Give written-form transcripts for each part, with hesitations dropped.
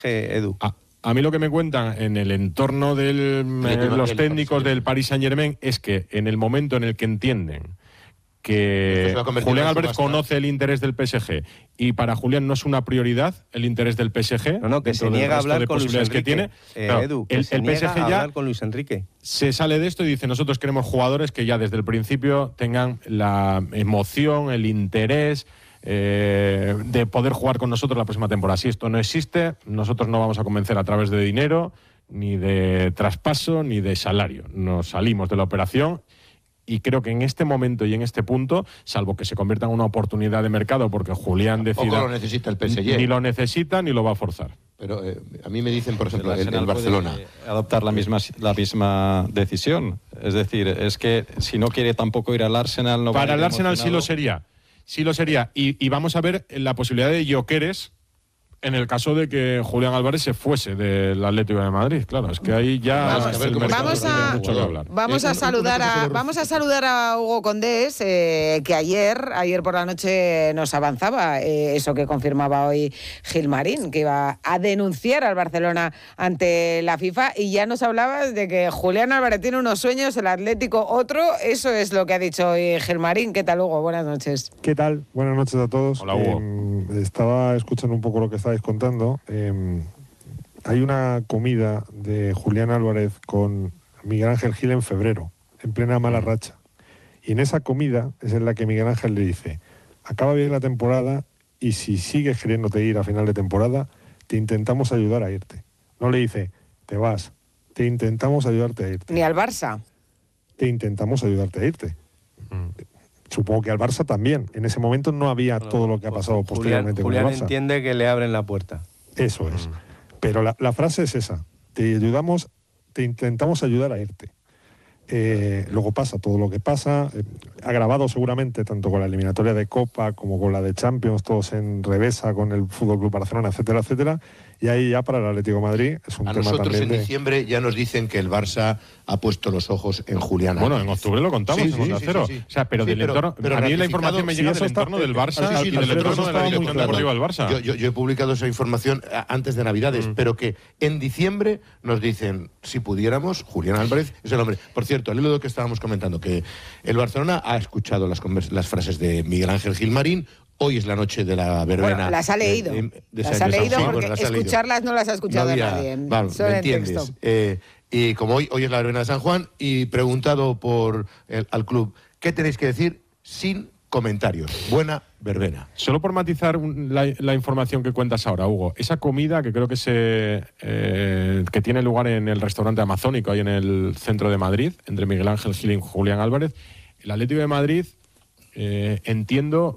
Edu. A mí lo que me cuentan en el entorno de los técnicos del Paris Saint-Germain es que en el momento en el que entienden que Julián Álvarez conoce el interés del PSG y para Julián no es una prioridad el interés del PSG, que se niega a hablar con Luis Enrique. Que tiene, claro, Edu, que el PSG ya a hablar con Luis Enrique. Se sale de esto y dice: nosotros queremos jugadores que ya desde el principio tengan la emoción, el interés de poder jugar con nosotros la próxima temporada. Si esto no existe, nosotros no vamos a convencer a través de dinero, ni de traspaso, ni de salario. Nos salimos de la operación. Y creo que en este momento y en este punto, salvo que se convierta en una oportunidad de mercado, porque Julián decida... Tampoco lo necesita el PSG. Ni lo necesita ni lo va a forzar. Pero a mí me dicen, por ejemplo, el Barcelona... adoptar la misma decisión. Es decir, es que si no quiere tampoco ir al Arsenal... No para el Arsenal sí lo sería. Sí lo sería. Y vamos a ver la posibilidad de Gyökeres en el caso de que Julián Álvarez se fuese del Atlético de Madrid. Claro, es que ahí ya vamos a saludar a Hugo Condés, que ayer por la noche nos avanzaba eso que confirmaba hoy Gilmarín, que iba a denunciar al Barcelona ante la FIFA, y ya nos hablabas de que Julián Álvarez tiene unos sueños, el Atlético otro. Eso es lo que ha dicho hoy Gilmarín. ¿Qué tal, Hugo? Buenas noches. ¿Qué tal? Buenas noches a todos. Hola, Hugo. Estaba escuchando un poco lo que estáis contando. Hay una comida de Julián Álvarez con Miguel Ángel Gil en febrero, en plena mala racha. Y en esa comida es en la que Miguel Ángel le dice: acaba bien la temporada y si sigues queriéndote ir a final de temporada, te intentamos ayudar a irte. No le dice: te vas, te intentamos ayudarte a irte. Ni al Barça. Te intentamos ayudarte a irte. Supongo que al Barça también. En ese momento no había todo lo que ha pasado posteriormente con el Barça. Julián entiende que le abren la puerta. Eso es. Pero la frase es esa: te ayudamos, te intentamos ayudar a irte. Luego pasa todo lo que pasa, agravado seguramente tanto con la eliminatoria de Copa como con la de Champions, todos en revesa con el Fútbol Club Barcelona, etcétera, etcétera. Y ahí ya para el Atlético de Madrid es un tema también. A nosotros en diciembre ya nos dicen que el Barça ha puesto los ojos en Julián Álvarez. Bueno, en octubre lo contamos en Onda Cero. O sea, pero del entorno, a mí la información me llega del entorno del Barça y del entorno de la dirección deportiva del Barça. Yo he publicado esa información antes de Navidades, pero que en diciembre nos dicen: si pudiéramos, Julián Álvarez es el hombre. Por cierto, al hilo de lo que estábamos comentando, que el Barcelona ha escuchado las frases de Miguel Ángel Gilmarín. Hoy es la noche de la verbena. Bueno, las ha leído. Las ha leído porque escucharlas no las ha escuchado nadie. Vale, ¿me entiendes? Y como hoy es la verbena de San Juan, y preguntado al club: ¿qué tenéis que decir? Sin comentarios. Buena verbena. Solo por matizar la información que cuentas ahora, Hugo. Esa comida que creo que que tiene lugar en el restaurante Amazónico, ahí en el centro de Madrid, entre Miguel Ángel Gil y Julián Álvarez, el Atlético de Madrid... entiendo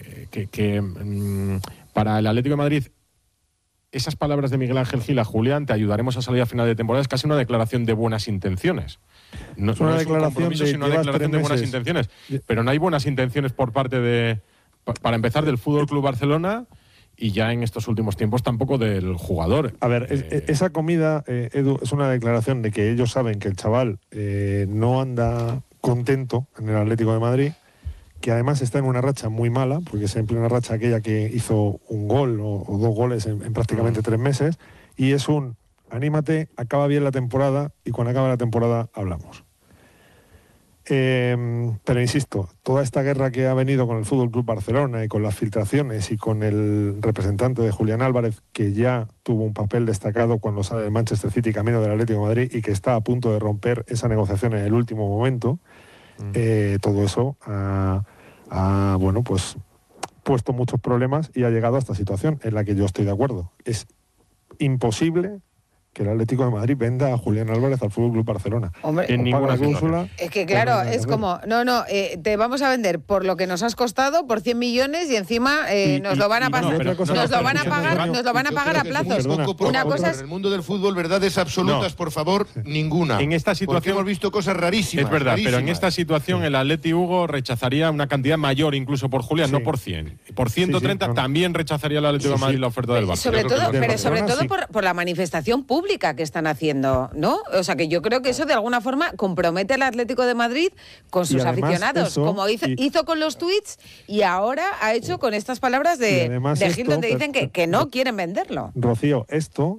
que para el Atlético de Madrid esas palabras de Miguel Ángel Gil a Julián: te ayudaremos a salir a final de temporada, es casi una declaración de buenas intenciones. No es una declaración sino una declaración de buenas intenciones. Pero no hay buenas intenciones por parte para empezar, del Fútbol Club Barcelona, y ya en estos últimos tiempos tampoco del jugador. A ver, esa comida, Edu, es una declaración de que ellos saben que el chaval no anda contento en el Atlético de Madrid, que además está en una racha muy mala, porque es en plena racha aquella que hizo un gol o 2 goles en prácticamente 3 meses, y es anímate, acaba bien la temporada y cuando acabe la temporada hablamos. Pero insisto, toda esta guerra que ha venido con el Fútbol Club Barcelona y con las filtraciones y con el representante de Julián Álvarez, que ya tuvo un papel destacado cuando sale del Manchester City camino del Atlético de Madrid y que está a punto de romper esa negociación en el último momento, todo eso ha bueno, pues puesto muchos problemas y ha llegado a esta situación en la que yo estoy de acuerdo. Es imposible que el Atlético de Madrid venda a Julián Álvarez al Fútbol Club Barcelona. Hombre, en ninguna cláusula. Es que claro, es como, te vamos a vender por lo que nos has costado, por 100 millones y encima nos lo van a pagar, nos lo van a pagar a plazos. Una cosa es... En el mundo del fútbol, verdades absolutas, por favor, ninguna. En esta situación porque hemos visto cosas rarísimas. Es verdad, pero en esta situación el Atleti, Hugo, rechazaría una cantidad mayor incluso por Julián, no por 100. Por 130 también rechazaría el Atlético de Madrid la oferta del Barça. Sobre todo por la manifestación pública pública que están haciendo, ¿no? O sea, que yo creo que eso de alguna forma compromete al Atlético de Madrid con sus aficionados, como hizo con los tuits y ahora ha hecho con estas palabras de Gil, donde dicen que no quieren venderlo. Rocío, esto